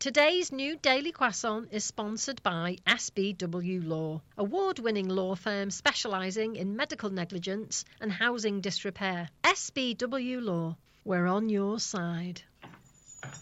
Today's new Daily Croissant is sponsored by SBW Law, award-winning law firm specialising in medical negligence and housing disrepair. SBW Law, we're on your side.